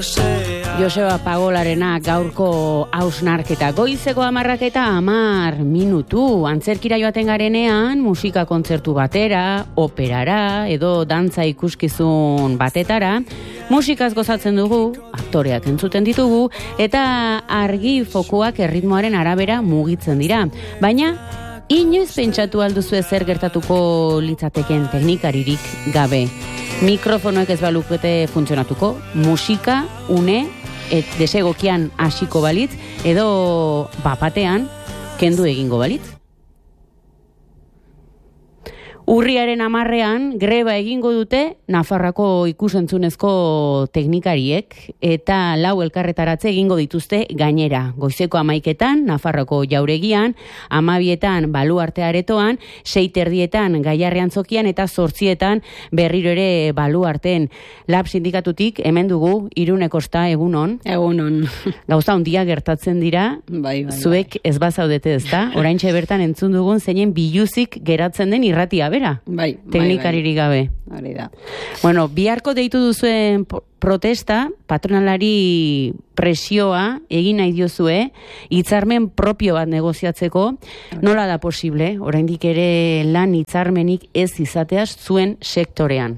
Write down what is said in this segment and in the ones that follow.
Joseba Pagolarena gaurko hausnarketa. Goizeko 10:10 antzerkira joaten garenean, musika kontzertu batera, operara edo dantza ikuskizun batetara, musikaz gozatzen dugu, aktoreak entzuten ditugu, eta argi fokuak erritmoaren arabera mugitzen dira. Baina, inoiz pentsatu alduzu zer gertatuko litzateken teknikaririk gabe. Mikrofonoek ez balukete funtzionatuko, musika, une, desegokian hasiko balitz, edo bapatean kendu egingo balitz. Urriaren 10 greba egingo dute Nafarroako ikusentzunezko teknikariek eta 4 elkarretaratze egingo dituzte gainera. Goizeko 11 Nafarroako jauregian, 12 Baluarte aretoan, 6:30 Gaiarre antzokian eta 8 berriro ere Baluarten. Lab sindikatutik hemen dugu Irunekosta egunon. Egunon. Gauza handia gertatzen dira. Bai. Zuek ez bazaudete, ezta? Oraintxe bertan entzun dugun zeinen biluzik geratzen den irratia bera. Bai. Teknikaririk gabe. Hori da. Bueno, biharko deitu duzuen protesta, patronalari presioa egin nahi diozue, hitzarmen propio bat negoziatzeko. Nola da posible, oraindik ere lan hitzarmenik ez izateaz zuen sektorean?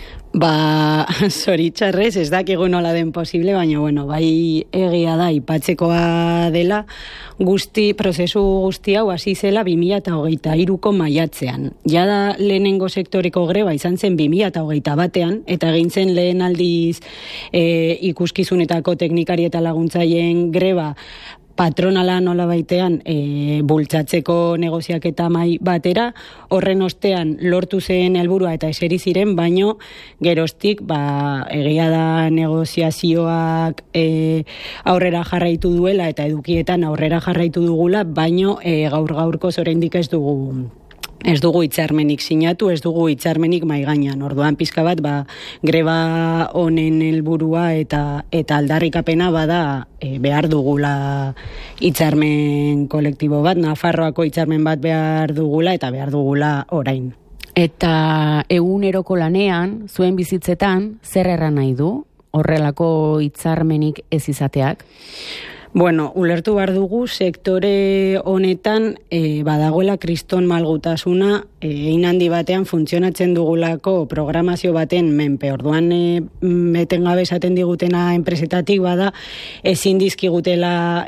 Zoritxarrez, ez dakigu nola den posible, baina, bai egia da, ipatzekoa dela, prozesu guzti hau hasi zela 2023ko maiatzean. Jada lehenengo sektoreko greba izan zen 2021 eta egin zen lehen aldiz ikuskizunetako teknikari eta laguntzaileen greba patronala nola baitean bultzatzeko negoziaketa mai batera, horren ostean lortu zen helburua eta eseri ziren, baino geroztik egia da negoziazioak aurrera jarraitu duela eta edukietan aurrera jarraitu dugula, baino gaur-gaurkoz oraindik ez dugu hitzarmenik sinatu, ez dugu hitzarmenik mai gainean. Orduan pizka bat greba honen helburua eta aldarrikapena bada behar dugula hitzarmen kolektibo bat, Nafarroako hitzarmen bat behar dugula eta behar dugula orain. Eta eguneroko lanean, zuen bizitzetan, zer erran nahi du horrelako hitzarmenik ez izateak? Ulertu behar dugu sektore honetan badagoela kriston malgutasuna egin handi batean funtzionatzen dugulako programazio baten menpe. Orduan etengabe esaten digutena enpresetatik bada ezin dizkigutela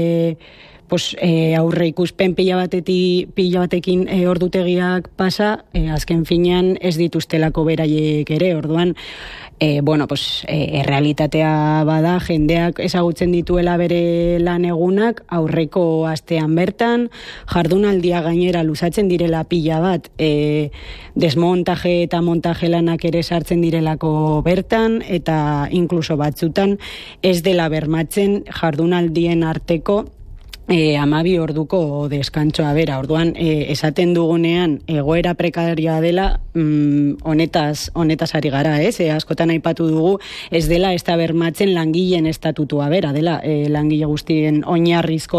aurre ikusten pila batekin ordutegiak pasa, azken finean ez dituztelako beraiek ere. Orduan errealitatea bada, jendeak ezagutzen dituela bere lan egunak, aurreko astean bertan, jardunaldia gainera luzatzen direla pila bat, desmontaje eta montaje lanak ere sartzen direlako bertan, eta inkluso batzutan ez dela bermatzen jardunaldien arteko 12 orduko deskantsoa bera. Orduan, esaten dugunean egoera prekarioa dela, honetaz ari gara, ez? Askotan aipatu dugu, ez dela ez da bermatzen langileen estatutua bera, dela langile guztien oinarrizko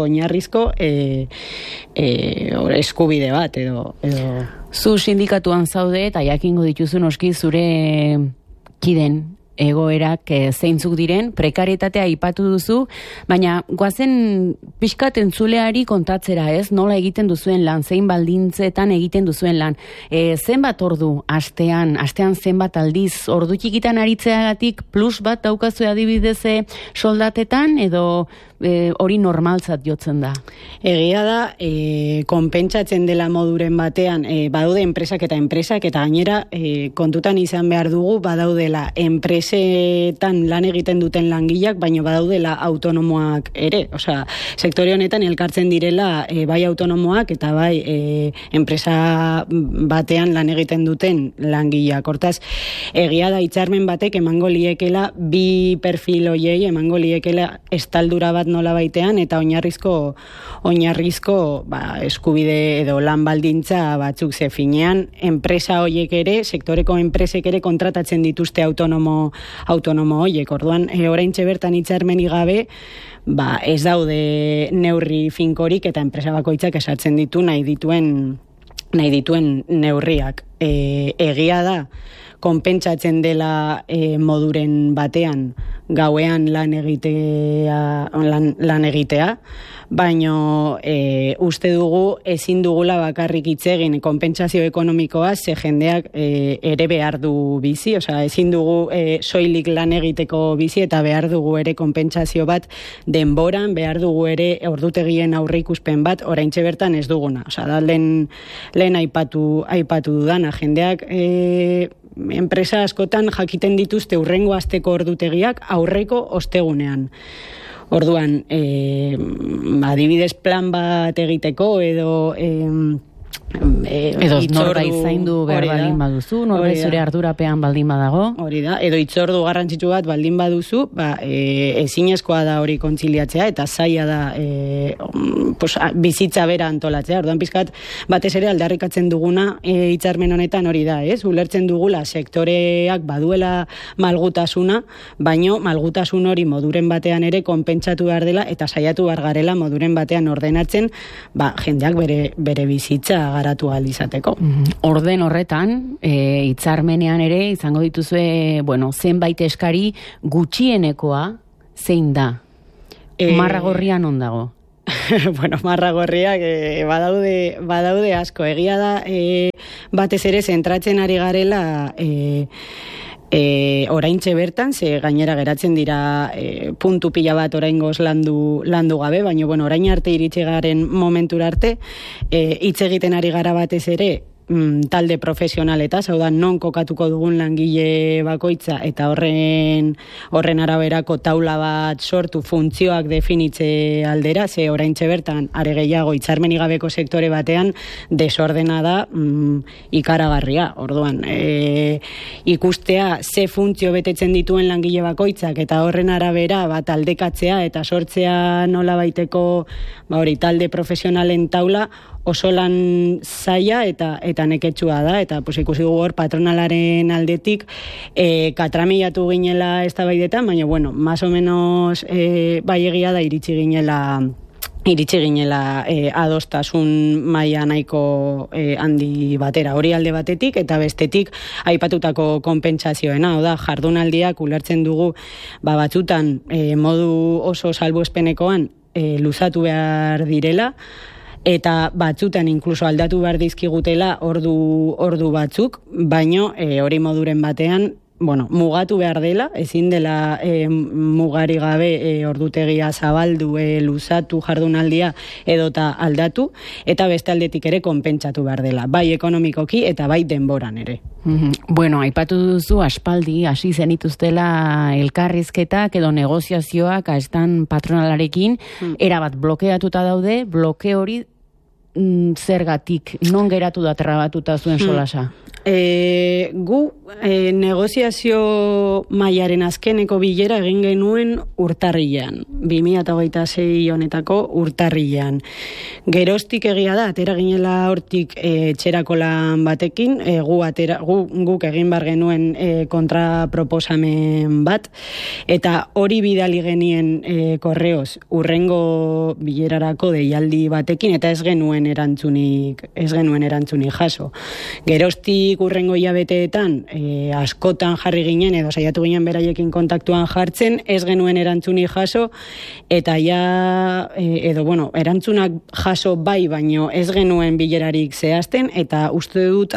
eskubide bat, edo. Zu sindikatuan zaude eta jakingo dituzu noski zure kiden egoerak zeintzuk diren, prekarietatea aipatu duzu, baina goazen pixkat entzuleari kontatzera, ez? Nola egiten duzuen lan, zein baldintzetan egiten duzuen lan. Zenbat ordu astean zenbat aldiz, ordu txikitan aritzeagatik plus bat daukazu adibidez soldatetan, edo hori normaltzat jotzen da? Egia da, konpentsatzen dela moduren batean, badaude enpresak eta gainera kontutan izan behar dugu, badaudela enpresetan lan egiten duten langileak, baina badaudela autonomoak ere. Osea, sektore honetan elkartzen direla bai autonomoak eta bai enpresa batean lan egiten duten langileak. Hortaz, egia da hitzarmen batek emango liekela bi perfil hoiei, emango liekela estaldura bat nola baitean, eta oinarrizko eskubide edo lan baldintza batzuk ze finean, enpresa hoiek ere, sektoreko enpresek ere kontratatzen dituzte autonomo hoiek. Orduan, oraintxe bertan hitzarmenik gabe, ez daude neurri finkorik eta enpresa bakoitzak esatzen ditu nahi dituen neurriak. Egia da, konpentsatzen dela moduren batean gauean lan egitea, baino uste dugu ezin dugula bakarrik hitz egin konpentsazio ekonomikoa, ze jendeak ere behar du bizi, osea ezin dugu soilik lan egiteko bizi eta behar dugu ere konpentsazio bat denboran, behar dugu ere ordutegien aurreikuspen bat, oraintxe bertan ez duguna. Osea da lehen aipatu dudana, jendeak enpresa askotan jakiten dituzte hurrengo asteko ordutegiak aurreko ostegunean. Orduan, adibidez plan bat egiteko edo norbait zaindu behar baldin baduzu, norbait zure ardurapean baldin badago. Hori da, edo hitzordu garrantzitsu bat baldin baduzu, ezinezkoa da hori kontziliatzea eta zaila da bizitza bera antolatzea. Orduan pizkat batez ere aldarrikatzen duguna hitzarmen honetan hori da, ez? Ulertzen dugula sektoreak baduela malgutasuna, baino malgutasun hori moduren batean ere konpentsatu behar dela eta saiatu behar garela moduren batean ordenatzen, jendeak bere bizitza garatu ahal izateko. Orden horretan, hitzarmenean ere izango dituzue, zenbait eskari gutxienekoa zein da? Marragorrian on dago? Marragorriak badaude asko. Egia da, batez ere zentratzen ari garela oraintxe bertan, ze gainera geratzen dira puntu pila bat oraingoz landu gabe, baina orain arte iritsi garen momentura arte, hitz egiten ari gara batez ere talde profesionaletaz, hau da non kokatuko dugun langile bakoitza eta horren araberako taula bat sortu funtzioak definitze aldera, ze oraintxe bertan are gehiago hitzarmenik gabeko sektore batean desordena da ikaragarria. Orduan, ikustea ze funtzio betetzen dituen langile bakoitzak eta horren arabera aldekatzea eta sortzea nola baiteko talde profesionalen taula oso lan zaila eta neketsua da, eta ikusi dugu hor patronalaren aldetik katramilatu ginela eztabaidetan, baina más o menos bai egia da iritsi ginela adostasun maila nahiko handi batera, hori alde batetik eta bestetik aipatutako konpentsazioena, hau da jardunaldiak ulertzen dugu batzutan modu oso salbuespenekoan luzatu behar direla, eta batzutan inkluso aldatu behar dizkigutela ordu batzuk, baino hori moduren batean mugatu behar dela, ezin dela mugari gabe ordutegia zabaldu, luzatu jardunaldia edota aldatu, eta beste aldetik ere konpentsatu behar dela, bai ekonomikoki eta bai denboran ere. Aipatu duzu aspaldi hasi zenituztela elkarrizketak edo negoziazioak aestan patronalarekin, erabat blokeatuta daude, bloke hori zergatik, non geratu da trabatuta zuen solasa? Gu negoziazio mailaren azkeneko bilera egin genuen urtarrilean, 2026 honetako urtarrilean. Geroztik egia da, atera ginela hortik etxerako lan batekin, guk egin bar genuen kontraproposamen bat, eta hori bidali genien korreoz urrengo bilerarako deialdi batekin, eta ez genuen erantzunik jaso. Geroztik urrengo hilabeteetan askotan jarri ginen edo saiatu ginen beraiekin kontaktuan jartzen, ez genuen erantzunik jaso, eta erantzunak jaso bai, baino ez genuen bilerarik zehazten, eta uste dut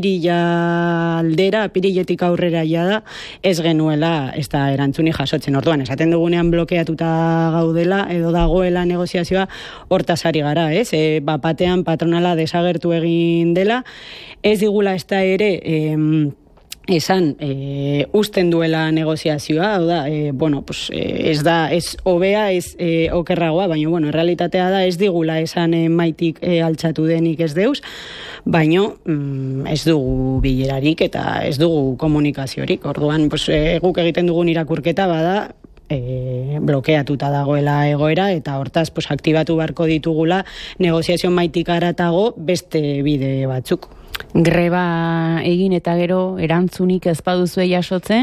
apiriletik aurrera da ez genuela ez da erantzunik jasotzen. Orduan, esaten dugunean blokeatuta gaudela edo dagoela negoziazioa hortaz ari gara, ez? Batean patronala desagertu egin dela, ez digula ez da ere esan usten duela negoziazioa, hau da, ez da, ez hobea, ez okerragoa, baina, realitatea da ez digula esan maitik altxatu denik ez deuz, baina ez dugu bilerarik eta ez dugu komunikaziorik. Orduan, guk egiten dugun irakurketa bada, blokeatuta dagoela egoera, eta hortaz aktibatu beharko ditugula negoziazio maitik aratago beste bide batzuk. Greba egin eta gero erantzunik ez baduzue jasotzen?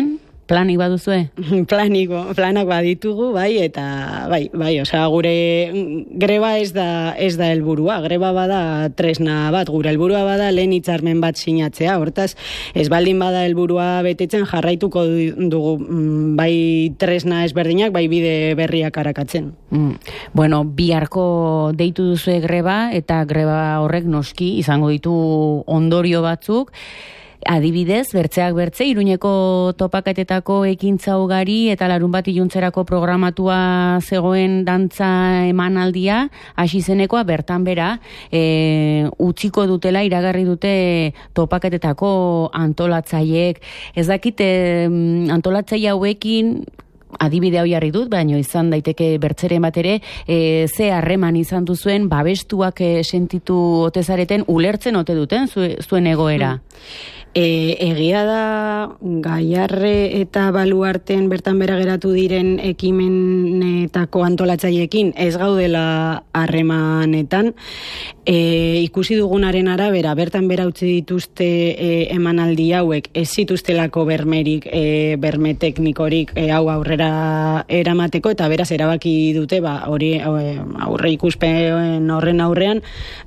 Planik baduzue? Planak baditugu, bai, eta bai, osea, gure greba ez da helburua, greba bada tresna bat, gure helburua bada lehen hitzarmen bat sinatzea, hortaz, ez baldin bada helburua betetzen jarraituko dugu bai tresna ezberdinak, bai bide berriak arakatzen. Bueno, biharko deitu duzue greba, eta greba horrek noski izango ditu ondorio batzuk. Adibidez, bertzeak bertze, Iruñeko topaketetako ekintza ugari eta larunbat iluntzerako programatua zegoen dantza emanaldia, hasi zenekoa bertan bera, utziko dutela iragarri dute topaketetako antolatzaileek. Ez dakit, antolatzaile hauekin, adibide hau jarri dut, baina izan daiteke bertzeren bat ere, ze harreman izan duzuen, babestuak sentitu ote zareten, ulertzen ote duten zuen egoera? Egia da Gaiarre eta Baluarten bertan bera geratu diren ekimenetako antolatzaileekin ez gaudela harremanetan. Ikusi dugunaren arabera, bertan bera utzi dituzte emanaldi hauek, ez zituztelako bermerik, berme teknikorik hau aurrera eramateko, eta beraz erabaki dute hori aurre ikuspen horren aurrean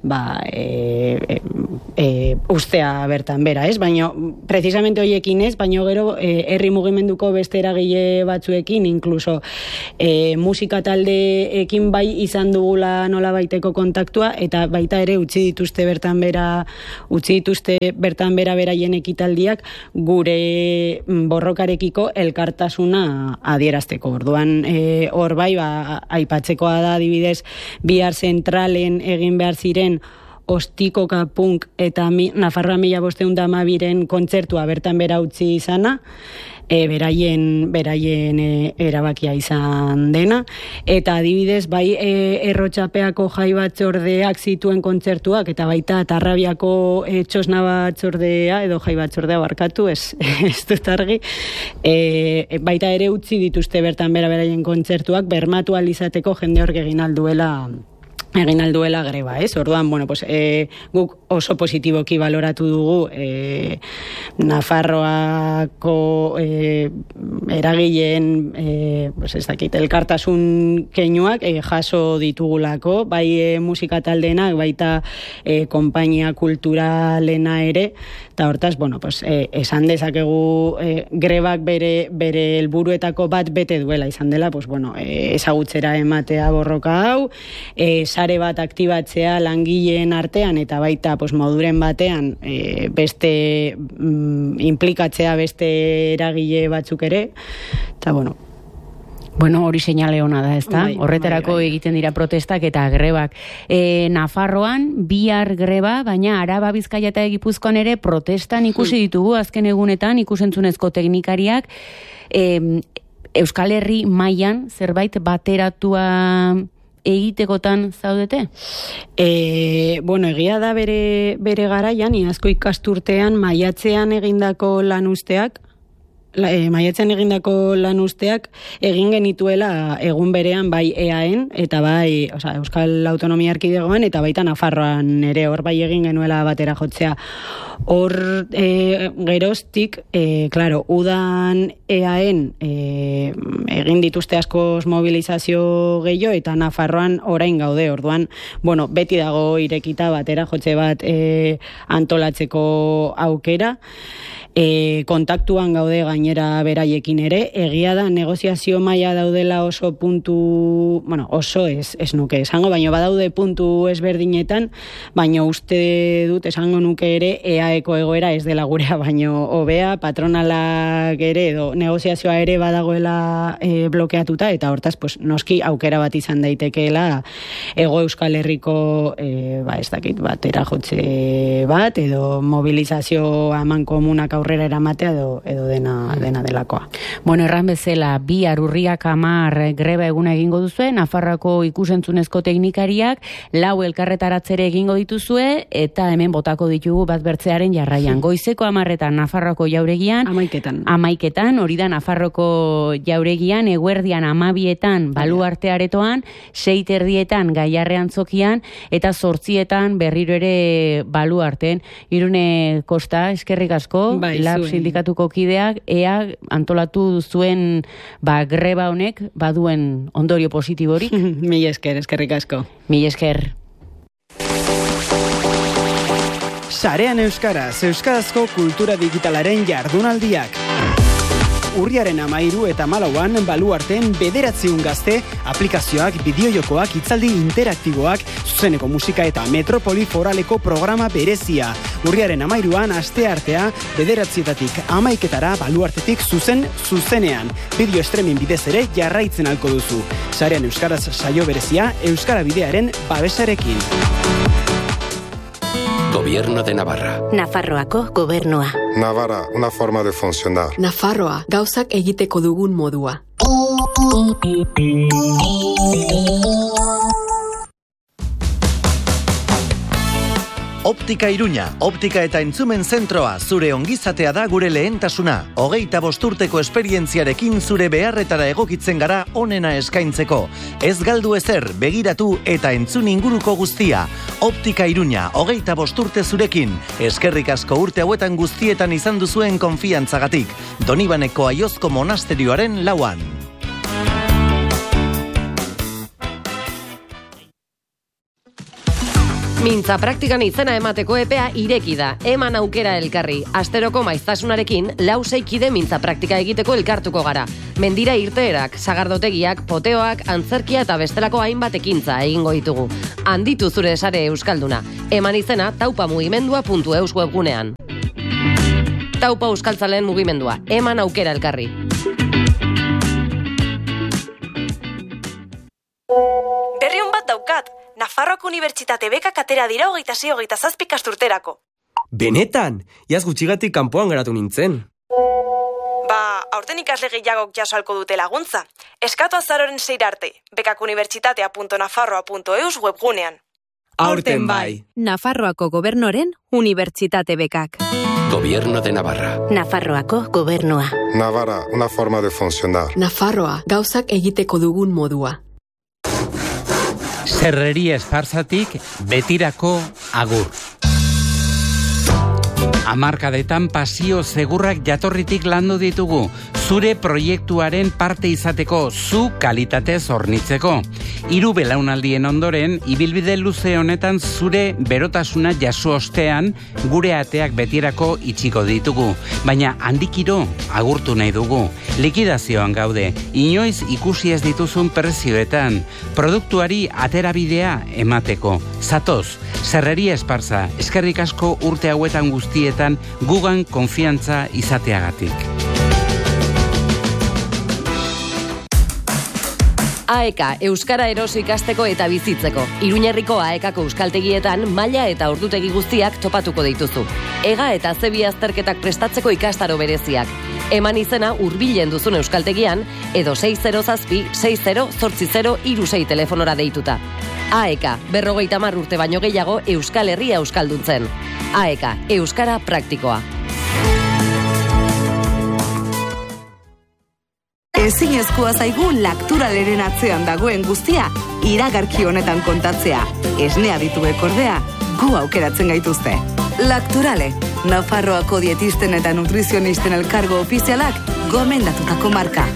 ustea bertan bera, ez? Baina precisamente hoiekin ez, baina gero herri mugimenduko beste eragile batzuekin, incluso musika taldeekin bai izan dugula nola baiteko kontaktua, eta baita ere utzi dituzte bertan bera beraien ekitaldiak gure borrokarekiko elkartasuna adierazteko. Orduan hor bai, aipatzekoa da adibidez bihar zentralen egin behar ziren Ostikoka Punk eta Nafarroa 1512 kontzertua bertan bera utzi izana, beraien erabakia izan dena, eta adibidez bai Errotxapeako jai batzordeak zituen kontzertuak, eta baita Tarrabiako txosna batzordea edo jai batzordea barkatu, ez dut argi, baita ere utzi dituzte bertan beraien kontzertuak bermatu alizateko jende hor egin alduela greba, ez? Orduan, bueno, pues, guk oso positiboki baloratu dugu Nafarroako eragileen pues ez dakit, elkartasun keinuak jaso ditugulako, bai musika taldenak, baita konpainia kulturalena ere, eta hortaz, bueno, pues, esan dezakegu grebak bere helburuetako bat bete duela izan dela, pues, bueno, ezagutzera ematea borroka hau, sare bat aktibatzea langileen artean, eta baita pues, moduren batean beste implikatzea beste eragile batzuk ere, eta bueno, hori seinale ona da, ezta? Horretarako egiten dira protestak eta grebak. Nafarroan, bihar greba, baina Araba, Bizkaia eta Gipuzkoan ere protestan ikusi ditugu azken egunetan, ikusentzunezko teknikariak, Euskal Herri mailan zerbait bateratua egitekotan zaudete? Egia da bere garaian, iazko ikasturtean maiatzean egindako lan usteak egin genituela egun berean bai EAen eta bai Euskal Autonomia Erkidegoan eta baita Nafarroan ere hor bai egin genuela batera jotzea. Hor geroztik, udan EAen egin dituzte askoz mobilizazio gehiago eta Nafarroan orain gaude. Orduan, beti dago irekita batera jotze bat antolatzeko aukera. Kontaktuan gaude gainera beraiekin ere, egia da negoziazio maila daudela oso puntu, oso ez nuke esango, baina badaude puntu ezberdinetan, baina uste dut esango nuke ere EAeko egoera ez dela gurea baino hobea, patronalak ere edo negoziazioa ere badagoela blokeatuta, eta hortaz noski aukera bat izan daitekeela Hego Euskal Herriko ez dakit batera jotze bat edo mobilizazio amankomunak aurrera eramatea edo dena delakoa. Erran bezala, bihar urriak 10 greba eguna egingo duzue, Nafarroako ikusentzunezko teknikariak 4 elkarretaratzere egingo dituzue, eta hemen botako ditugu bat bertzearen jarraian. Goizeko 10 Nafarroako jauregian, 11 hori da Nafarroako jauregian, Igandean eguerdian 12etan Baluarte aretoan, 6:30 Gaiarrean zokian, eta 8etan berriro ere Baluarten. Irune Kosta, eskerrik asko, Lab sindikatuko kideak, ea antolatu zuen greba honek baduen ondorio positiborik. Mila esker, eskerrik asko. Mila esker. Sarean Euskaraz, Euskarazko kultura digitalaren jardunaldiak. Urriaren 13 eta 14 Baluarten 900 gazte, aplikazioak, bideojokoak, hitzaldi interaktiboak, zuzeneko musika eta metropoli foraleko programa berezia. Urriaren 13an asteartea 9etatik 11etara Baluartetik zuzenean. Bideo streaming bidez ere jarraitzen alko duzu. Sarean Euskaraz saio berezia, Euskara Bidearen babesarekin. Gobierno de Navarra. Nafarroako gobernua. Navarra, una forma de funcionar. Nafarroa, gauzak egiteko dugun modua. Optika Iruña, optika eta entzumen zentroa, zure ongizatea da gure lehentasuna. 25 urteko esperientziarekin zure beharretara egokitzen gara onena eskaintzeko. Ez galdu ezer, begiratu eta entzun inguruko guztia. Optika Iruña, 25 urte zurekin. Eskerrik asko urte hauetan guztietan izan duzuen konfiantzagatik. Donibaneko Aiozko monasterioaren lauan. Mintza praktikan izena emateko epea ireki da. Eman aukera elkarri. Asteroko maiztasunarekin 6 kide mintza praktika egiteko elkartuko gara. Mendira irteerak, sagardotegiak, poteoak, antzerkia eta bestelako hainbat ekintza egingo ditugu. Handitu zure sare euskalduna. Eman izena taupamugimendua.eus webgunean. Taupa euskaltzaleen mugimendua. Eman aukera elkarri. Berri on bat daukat. Nafarroako Unibertsitate bekak atera dira 26-27 ikasturterako. Benetan, iaz gutxigatik kanpoan geratu nintzen. Aurten ikasle gehiagok jasoalko dute laguntza. Eskatu azaroren 6 arte, bekakunibertsitatea.nafarroa.eus webgunean. Aurten bai. Nafarroako gobernoren Unibertsitate bekak. Gobierno de Navarra. Nafarroako gobernua. Navarra, una forma de funcionar. Nafarroa, gauzak egiteko dugun modua. Serreria Esparzatik betirako agur. Hamarkadetan pasio segurrak jatorritik landu ditugu, zure proiektuaren parte izateko, zu kalitatez hornitzeko. 3 belaunaldien ondoren, ibilbide luze honetan zure berotasuna jaso ostean, gure ateak betirako itxiko ditugu. Baina handikiro agurtu nahi dugu. Likidazioan gaude, inoiz ikusi ez dituzun prezioetan, produktuari aterabidea emateko. Zatoz, Serreria Esparza, eskerrik asko urte hauetan guztietan gugan konfiantza izateagatik. AEKA, Euskara erosi ikasteko eta bizitzeko. Iruñerriko AEKako euskaltegietan maila eta ordutegi guztiak topatuko dituzu. Ega eta zebi azterketak prestatzeko ikastaro bereziak. Eman izena hurbilen duzun euskaltegian edo 607-60-80-36 telefonora deituta. AEKA, 50 urte baino gehiago Euskal Herria euskalduntzen. AEKA, Euskara praktikoa. Ezinezkoa zaigu Lakturaleren atzean dagoen guztia iragarki honetan kontatzea. Esnea dituek ordea, gu aukeratzen gaituzte. Lakturale, Nafarroako dietisten eta nutrizionisten elkargo ofizialak gomendatutako marka.